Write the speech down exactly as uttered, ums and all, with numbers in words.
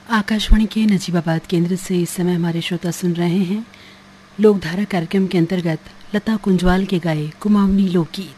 आकाशवाणी के नजीबाबाद केंद्र से इस समय हमारे श्रोता सुन रहे हैं लोकधारा कार्यक्रम के अंतर्गत लता कुंजवाल के गाए कुमाऊनी लोकगीत।